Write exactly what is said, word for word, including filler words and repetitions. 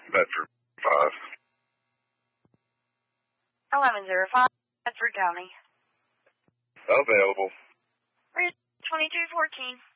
Bedford five. eleven oh five, Bedford County. Available. twenty-two fourteen.